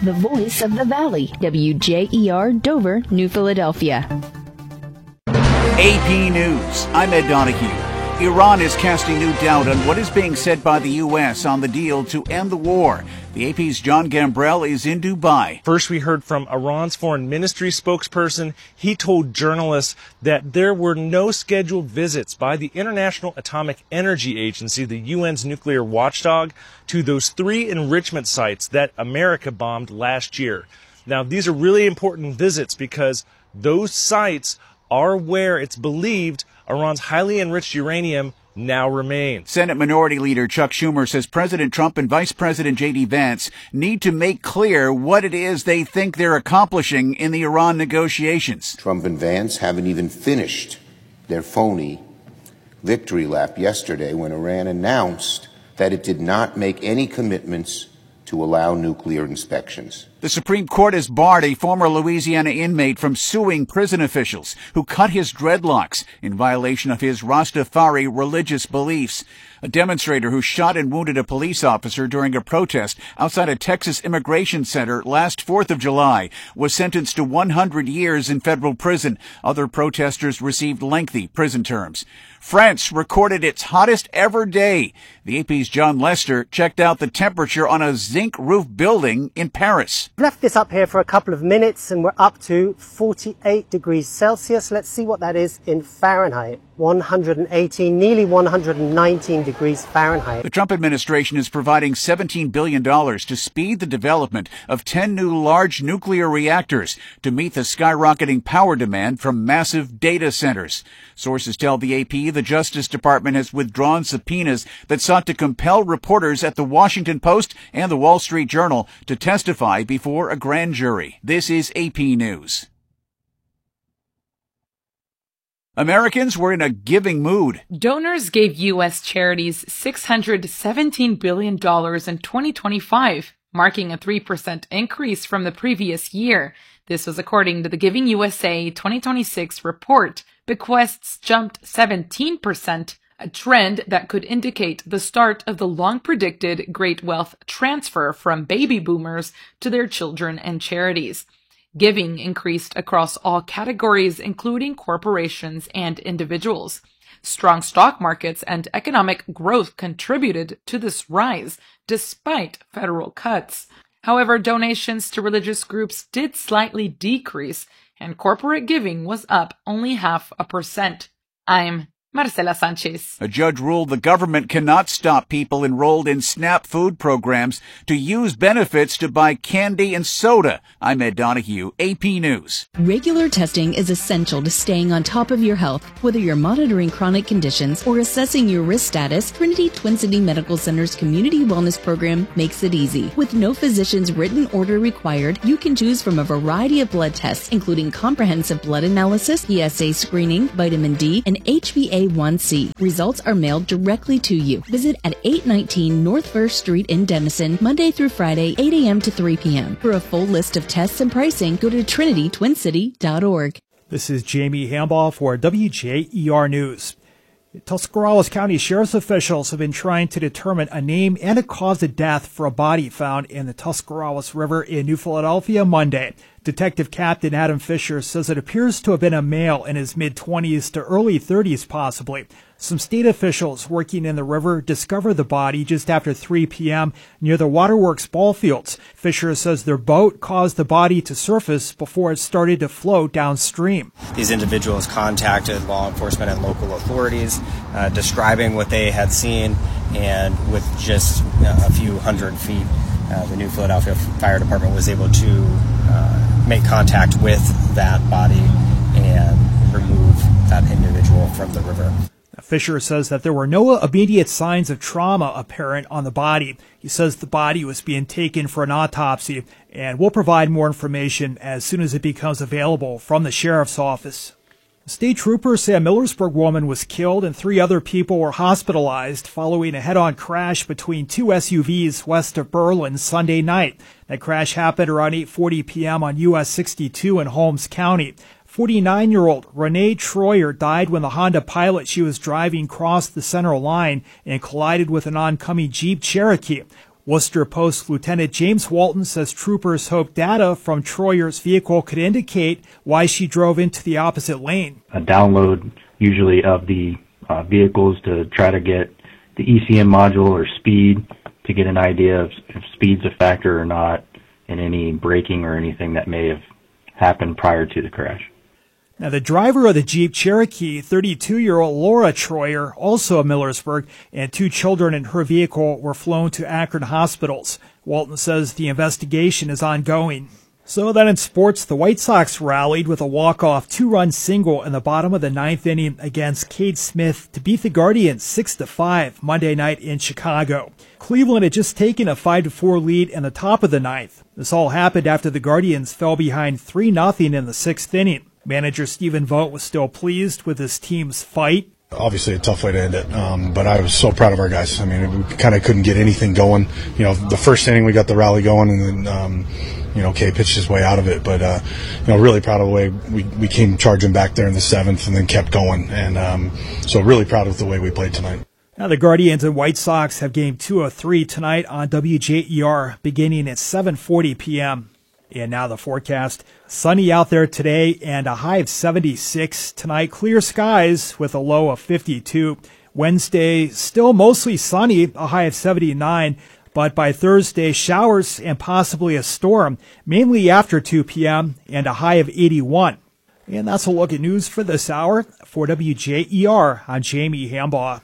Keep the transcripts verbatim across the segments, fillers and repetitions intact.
the voice of the Valley, W J E R Dover, New Philadelphia. A P News, I'm Ed Donahue. Iran is casting new doubt on what is being said by the U S on the deal to end the war. The A P's John Gambrell is in Dubai. First, we heard from Iran's foreign ministry spokesperson. He told journalists that there were no scheduled visits by the International Atomic Energy Agency, the U N's nuclear watchdog, to those three enrichment sites that America bombed last year. Now, these are really important visits because those sites are where it's believed Iran's highly enriched uranium now remains. Senate Minority Leader Chuck Schumer says President Trump and Vice President J D Vance need to make clear what it is they think they're accomplishing in the Iran negotiations. Trump and Vance haven't even finished their phony victory lap yesterday when Iran announced that it did not make any commitments to allow nuclear inspections. The Supreme Court has barred a former Louisiana inmate from suing prison officials who cut his dreadlocks in violation of his Rastafari religious beliefs. A demonstrator who shot and wounded a police officer during a protest outside a Texas immigration center last fourth of July was sentenced to one hundred years in federal prison. Other protesters received lengthy prison terms. France recorded its hottest ever day. The A P's John Lester checked out the temperature on a zinc roof building in Paris. I've left this up here for a couple of minutes and we're up to forty-eight degrees Celsius. Let's see what that is in Fahrenheit. one hundred eighteen, nearly one hundred nineteen degrees Fahrenheit. The Trump administration is providing seventeen billion dollars to speed the development of ten new large nuclear reactors to meet the skyrocketing power demand from massive data centers. Sources tell the A P the Justice Department has withdrawn subpoenas that sought to compel reporters at the Washington Post and the Wall Street Journal to testify before a grand jury. This is A P News. Americans were in a giving mood. Donors gave U S charities six hundred seventeen billion dollars in twenty twenty-five, marking a three percent increase from the previous year. This was according to the Giving U S A twenty twenty-six report. Bequests jumped seventeen percent, a trend that could indicate the start of the long-predicted great wealth transfer from baby boomers to their children and charities. Giving increased across all categories, including corporations and individuals. Strong stock markets and economic growth contributed to this rise, despite federal cuts. However, donations to religious groups did slightly decrease, and corporate giving was up only half a percent. I'm Marcela Sanchez. A judge ruled the government cannot stop people enrolled in SNAP food programs to use benefits to buy candy and soda. I'm Ed Donahue, A P News. Regular testing is essential to staying on top of your health. Whether you're monitoring chronic conditions or assessing your risk status, Trinity Twin City Medical Center's Community Wellness Program makes it easy. With no physician's written order required, you can choose from a variety of blood tests, including comprehensive blood analysis, P S A screening, vitamin D, and H b A one c. Results are mailed directly to you. Visit at eight nineteen North First Street in Denison, Monday through Friday, eight a.m. to three p.m. For a full list of tests and pricing, go to trinity twin city dot org. This is Jamie Hambaugh for W J E R News. Tuscarawas County Sheriff's officials have been trying to determine a name and a cause of death for a body found in the Tuscarawas River in New Philadelphia Monday. Detective Captain Adam Fisher says it appears to have been a male in his mid-twenties to early thirties possibly. Some state officials working in the river discovered the body just after three p.m. near the Waterworks ball fields. Fisher says their boat caused the body to surface before it started to float downstream. These individuals contacted law enforcement and local authorities, uh, describing what they had seen, and with just uh, a few hundred feet, uh, the New Philadelphia Fire Department was able to uh, make contact with that body and remove that individual from the river. Fisher says that there were no immediate signs of trauma apparent on the body. He says the body was being taken for an autopsy and will provide more information as soon as it becomes available from the sheriff's office. State troopers say a Millersburg woman was killed and three other people were hospitalized following a head-on crash between two S U Vs west of Berlin Sunday night. That crash happened around eight forty p.m. on U S sixty-two in Holmes County. forty-nine-year-old Renee Troyer died when the Honda Pilot she was driving crossed the center line and collided with an oncoming Jeep Cherokee. Worcester Post Lieutenant James Walton says troopers hope data from Troyer's vehicle could indicate why she drove into the opposite lane. A download usually of the uh, vehicles to try to get the E C M module or speed to get an idea of if speed's a factor or not, and any braking or anything that may have happened prior to the crash. Now, the driver of the Jeep Cherokee, thirty-two-year-old Laura Troyer, also of Millersburg, and two children in her vehicle were flown to Akron hospitals. Walton says the investigation is ongoing. So then in sports, the White Sox rallied with a walk-off two-run single in the bottom of the ninth inning against Cade Smith to beat the Guardians six to five Monday night in Chicago. Cleveland had just taken a five to four lead in the top of the ninth. This all happened after the Guardians fell behind three nothing in the sixth inning. Manager Stephen Vogt was still pleased with his team's fight. Obviously a tough way to end it, um, but I was so proud of our guys. I mean, we kind of couldn't get anything going. You know, the first inning we got the rally going, and then, um, you know, Kay pitched his way out of it. But, uh, you know, really proud of the way we, we came charging back there in the seventh and then kept going. And um, so really proud of the way we played tonight. Now the Guardians and White Sox have game two of three tonight on W J E R beginning at seven forty p.m. And now the forecast. Sunny out there today and a high of seventy-six. Tonight, clear skies with a low of fifty-two. Wednesday, still mostly sunny, a high of seventy-nine. But by Thursday, showers and possibly a storm, mainly after two p.m. and a high of eighty-one. And that's a look at news for this hour. For W J E R, I'm Jamie Hambaugh.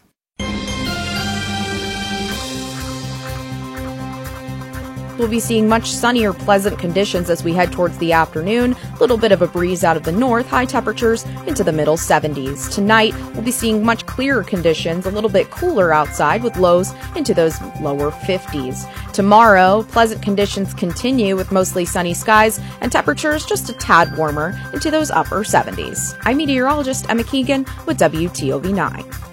We'll be seeing much sunnier, pleasant conditions as we head towards the afternoon. A little bit of a breeze out of the north, high temperatures into the middle seventies. Tonight, we'll be seeing much clearer conditions, a little bit cooler outside with lows into those lower fifties. Tomorrow, pleasant conditions continue with mostly sunny skies and temperatures just a tad warmer into those upper seventies. I'm meteorologist Emma Keegan with W T O V nine.